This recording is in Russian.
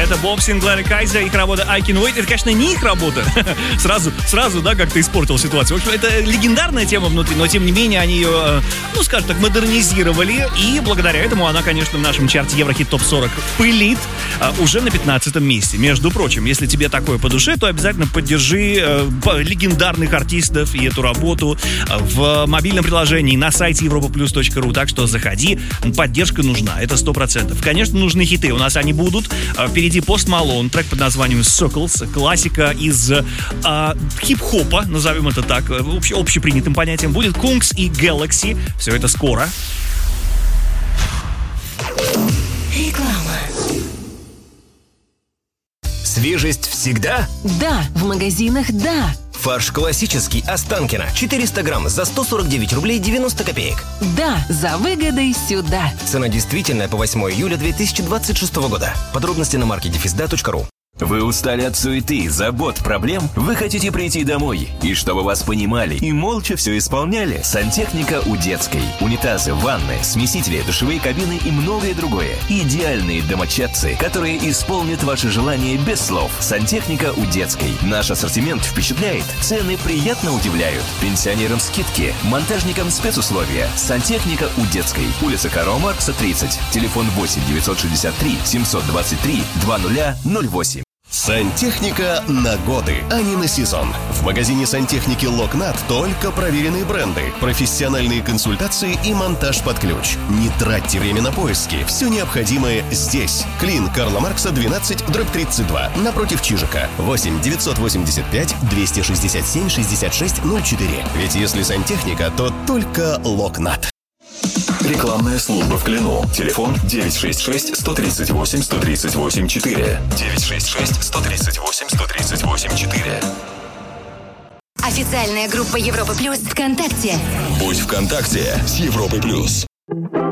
Это Боб Синглер и Кайза, их работа I Can Wait. Это, конечно, не их работа. Сразу, да, как-то испортил ситуацию. В общем, это легендарная тема внутри, но, тем не менее, они ее, ну, скажем так, модернизировали. И благодаря этому она, конечно, в нашем чарте Еврохит Топ 40 пылит уже на 15-м месте. Между прочим, если тебе такое по душе, то обязательно поддержи легендарных артистов и эту работу в мобильном приложении на сайте europaplus.ru. Так что заходи, поддержка нужна, это 100%. Конечно, нужны хиты, у нас они будут. Впереди Post Malone, трек под названием Circles, классика из хип-хопа, назовем это так, общепринятым понятием. Будет Kungs и Galaxy, все это скоро. Реклама. Свежесть всегда? Да, в магазинах да. Фарш классический Останкино 400 грамм за 149 рублей 90 копеек. Да, за выгодой сюда. Цена действительная по 8 июля 2026 года. Подробности на market-da.ru. Вы устали от суеты, забот, проблем? Вы хотите прийти домой, и чтобы вас понимали и молча все исполняли? Сантехника у детской. Унитазы, ванны, смесители, душевые кабины и многое другое. Идеальные домочадцы, которые исполнят ваши желания без слов. Сантехника у детской. Наш ассортимент впечатляет, цены приятно удивляют. Пенсионерам скидки, монтажникам спецусловия. Сантехника у детской. Улица Карла Маркса, 30. Телефон 8 963 723 2008. Сантехника на годы, а не на сезон. В магазине сантехники Локнат только проверенные бренды, профессиональные консультации и монтаж под ключ. Не тратьте время на поиски, все необходимое здесь. Клин Карла Маркса 12/32, напротив Чижика. 8 985 267 66 04. Ведь если сантехника, то только Локнат. Рекламная служба в Клину. Телефон 966-138-138-4. 966-138-138-4. Официальная группа Европа Плюс ВКонтакте. Будь ВКонтакте с Европой Плюс.